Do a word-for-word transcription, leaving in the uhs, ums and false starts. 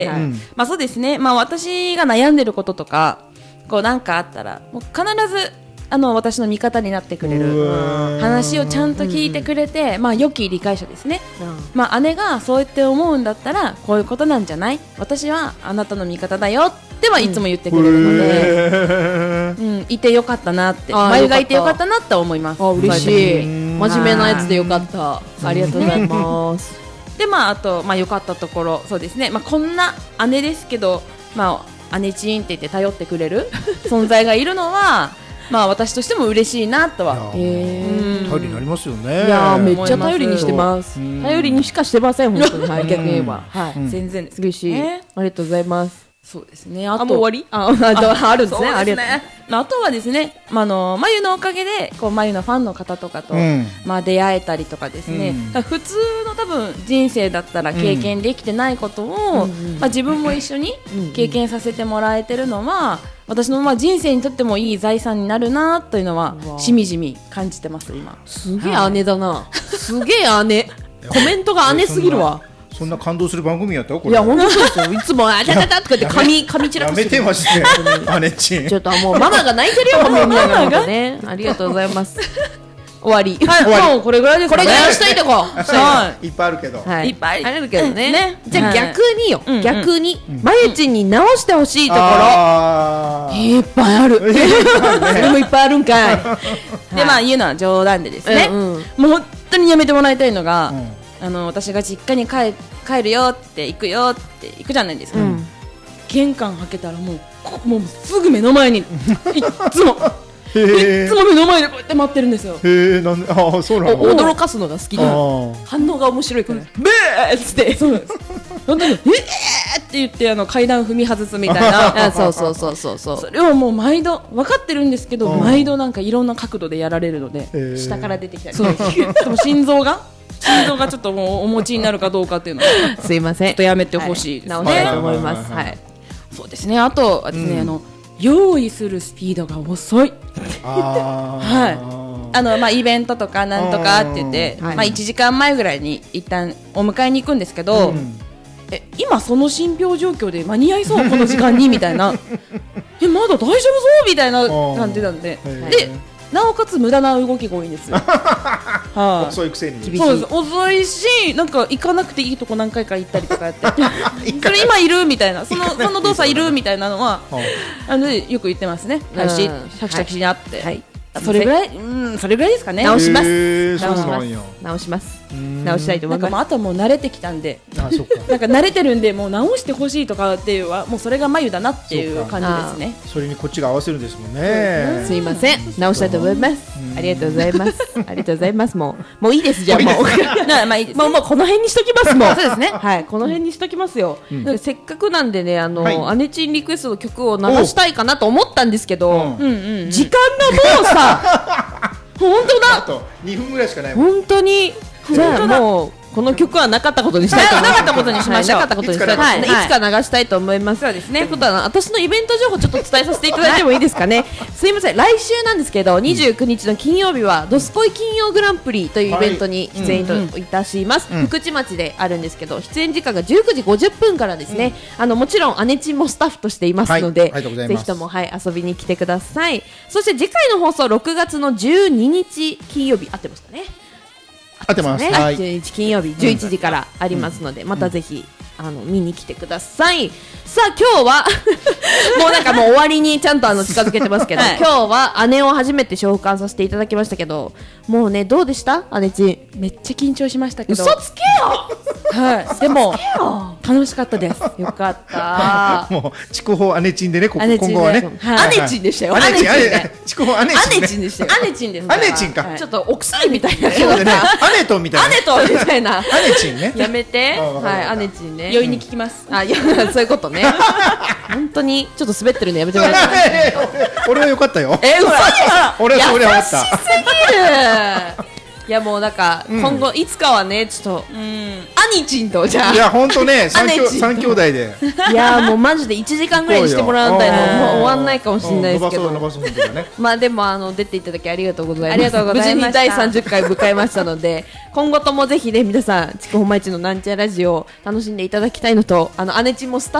はい、 まあそうですね、まあ私が悩んでることとかこうなんかあったらもう必ずあの私の味方になってくれる話をちゃんと聞いてくれて、まあ良き理解者ですね、まあ姉がそうやって思うんだったらこういうことなんじゃない、私はあなたの味方だよってはいつも言ってくれるので、うん、いてよかったなって、まゆがいてよかったなって思います。 あ、嬉しい、真面目なやつでよかった、ありがとうございますで、まああとまあ良かったところ、そうですね、まあこんな姉ですけど、まあ姉ちんって言って頼ってくれる存在がいるのはまあ私としても嬉しいなとは、 えー、頼りになりますよね。 いやめっちゃ頼りにしてます。頼りにしかしてません本当に、はい、逆に言えば、はい、 全然です。 嬉しい、えー、ありがとうございます。 そうですね。あと、 あ、もう終わり？あ、あ、あるんですね。 ありがとう。まあ、あとはですね、まあ、あの、まゆのおかげで、こう、まゆのファンの方とかと、うん、まあ、出会えたりとかですね。うん、普通の多分人生だったら経験できてないことを、うん、まあ、自分も一緒に経験させてもらえてるのは、私のまあ人生にとってもいい財産になるなというのはしみじみ感じてます今。 すげえ姉だな、はい、すげえ姉コメントが姉すぎるわ。 そんな感動する番組やったこれ。 いや本当そうですよ。いつもあたたたとかって髪髪散らかしてる。 やめてまして姉ちん。 ちょっともうママが泣いてるよママみたいなのね。ありがとうございます。終わり。 はい、もうこれぐらいですかね。 これぐらいしといてこう。 はい。いっぱいあるけど。 はい。 いっぱいあるけどね。じゃあ逆によ。逆にまゆちんに直してほしいところ。いっぱいある。それもいっぱいあるんかい。 でまあ言うのは冗談でですね。もう本当にやめてもらいたいのが。あの私が実家に帰帰るよって行くよって行くじゃないですか、うん、玄関開けたらもうもうすぐ目の前にいっつもいっつも目の前でこうやって待ってるんですよ。 へえ、なんで、あ、そうなの。 驚かすのが好きで反応が面白いから、ブーっつってそうです本当にえーって言ってあの階段踏み外すみたいなそうそうそうそうそうそれをもう毎度分かってるんですけど毎度なんかいろんな角度でやられるので下から出てきたりそうでも心臓が心臓がちょっともうお持ちになるかどうかっていうのはすいませんちょっとやめてほしいですね、 直したいと思います。はい、 そうですね。あとはですね、うん、あの用意するスピードが遅い。あはい。あのまあイベントとかなんとかって言って、まあいちじかんまえぐらいに一旦お迎えに行くんですけど、うん、え今その診療状況で間に合いそうこの時間にみたいな、えまだ大丈夫そうみたいな感じなんで、で。なおかつ無駄な動きが多いんですよ。はあ、遅いくせに厳しい。そうです。遅いし、なんか行かなくていいとこ何回か行ったりとかやって、それ今いるみたいな、そのその動作いるみたいなのは、あのよく言ってますね。はい、し、シャキシャキにあって、はい、それぐらい、うん、それぐらいですかね。 直します。 直します。直します。直したいと思います。 なんかあとはもう慣れてきたんで、 あ、そっか。 なんか慣れてるんで、もう直してほしいとかっていうはもうそれが眉だなっていう感じですね。 それにこっちが合わせるんですもんね。 すいません、直したいと思います。ありがとうございます。ありがとうございます。もうもういいですじゃあもう。まあいいです。もうもうこの辺にしときますもん。 そうですね。 はい、この辺にしときますよ。せっかくなんでね、あの姉ちんリクエストの曲を流したいかなと思ったんですけど、時間がもうさ。本当だ。 あとにふんぐらいしかない。 本当に。じゃあもうこの曲はなかったことにしたいと思います。 なかったことにしましょう。 なかったことにしたい。はい、いつか流したいと思います。 そうですね。 ということは私のイベント情報ちょっと伝えさせていただいてもいいですかね。すいません。来週なんですけどにじゅうくにちの金曜日はどすこい金曜グランプリというイベントに出演いたします。福智町であるんですけど出演時間がじゅうくじごじゅっぷんからですね。あのもちろん姉ちんもスタッフとしていますのでぜひともはい遊びに来てください。そして次回の放送ろくがつのじゅうににち金曜日合ってますかね。 合ってます。 はい。じゅうににち金曜日じゅういちじからありますので、またぜひあの見に来てください。さあ今日はもうなんかもう終わりにちゃんとあの近づけてますけど、今日は姉を初めて召喚させていただきましたけど、もうねどうでした？姉ちん。 めっちゃ緊張しましたけど。 嘘つけよ。 はい。でも楽しかったです。 よかった。 もう筑豊姉ちんでね、今後はね。 姉ちんでしたよ。 姉ちん。筑豊姉ちん。 姉ちんでしたよ。 姉ちんです。 姉ちんか。 ちょっとお薬みたいな。 そうでね。姉とみたいな。 姉とみたいな。 姉ちんね。 やめて。はい。姉ちんね。 余韻に聞きます。 あ、いやそういうことね。本当にちょっと滑ってるのやめてもらえない。 俺は良かったよ。 え、嘘でしょ。 俺はそれは良かった。 優しすぎる。 いやもうなんか、 うん今後いつかはねちょっとうん兄ちんとじゃあいや本当ね三兄姉ちんと三兄弟でいやもうマジでいちじかんぐらいにしてもらわないと行こうよもう終わんないかもしれないですけどうん伸ばそう伸ばそう本当だねまあでもあの出ていただきありがとうございます。 ありがとうございました無事にだいさんじゅっかい迎えましたので、今後ともぜひね皆さん筑穂毎日のなんちゃラジオを楽しんでいただきたいのと、あの姉ちんもスタッフ